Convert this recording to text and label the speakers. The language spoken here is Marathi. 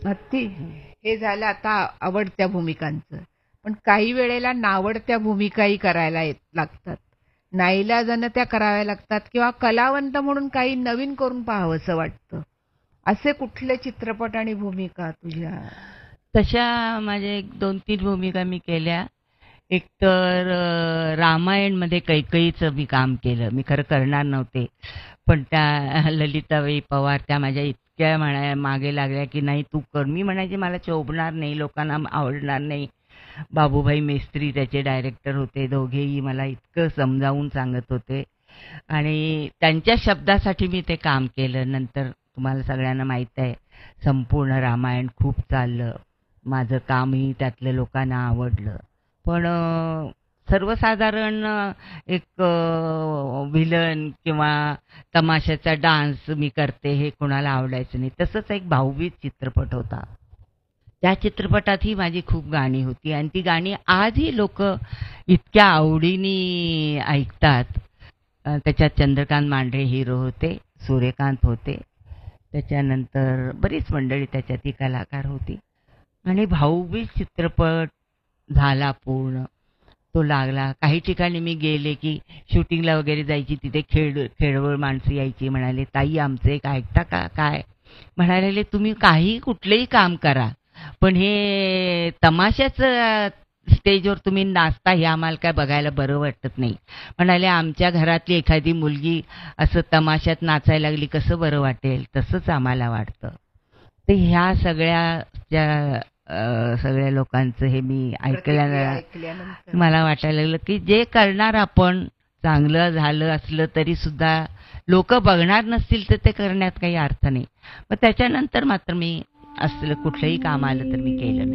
Speaker 1: हत्ती. हे झालं आता आवडत्या भूमिकांचं. पण काही वेळेला नावडत्या भूमिकाही करायला लागतात. नाईलाजानं त्या कराव्या लागतात किंवा कलावंत म्हणून काही नवीन करून पाहावंसं वाटतं. असे कुठले चित्रपट आणि भूमिका तुझ्या?
Speaker 2: तशा माझ्या एक 2-3 भूमिका मी केल्या. एक तर रामायणमध्ये कैकईचं मी काम केलं. मी खरं करणार नव्हते. पण त्या ललिताबाई पवार त्या माझ्या इतक्या मागे लागल्या, की नाही तू कर. मी म्हणायचे मला शोभणार नाही, लोकांना आवडणार नाही. बाबूभाई मेस्त्री त्याचे डायरेक्टर होते. दोघेही मला इतकं समजावून सांगत होते आणि त्यांच्या शब्दासाठी मी ते काम केलं. नंतर तुम्हाला सगळ्यांना माहीत आहे, संपूर्ण रामायण खूप चाललं. माझं कामही त्यातल्या लोकांना आवडलं. पण सर्वसाधारण एक व्हिलन किंवा तमाशाचा डान्स मी करते हे कोणाला आवडायचं नाही. तसंच एक भाऊबीज चित्रपट होता. त्या चित्रपटातही माझी खूप गाणी होती आणि ती गाणी आजही लोक इतक्या आवडीने ऐकतात. त्याच्यात चंद्रकांत मांढरे हिरो होते, सूर्यकांत होते, त्याच्यानंतर बरीच मंडळी त्याच्यात कलाकार होती. आणि भाऊबीज चित्रपट झाला पूर्ण. तो लागला. काही ठिकाणी मी गेले की शूटिंगला वगैरे जायची, तिथे खेळवळ माणसं यायची. म्हणाले, ताई आमचं एक ऐकता का? काय म्हणाले, तुम्ही काही कुठलेही काम करा, पण हे तमाशाचं स्टेजवर तुम्ही नाचता हे आम्हाला काय बघायला बरं वाटत नाही. म्हणाले, आमच्या घरातली एखादी मुलगी असं तमाशात नाचायला लागली कसं बरं वाटेल, तसंच आम्हाला वाटतं. तर ह्या सगळ्या लोकांचं हे मी ऐकल्यानंतर मला वाटायला लागलं की जे करणार आपण चांगलं झालं असलं तरी सुद्धा लोक बघणार नसतील तर ते करण्यात काही अर्थ नाही. मग त्याच्यानंतर मात्र मी असलं कुठलंही काम आलं तर मी केलं नाही.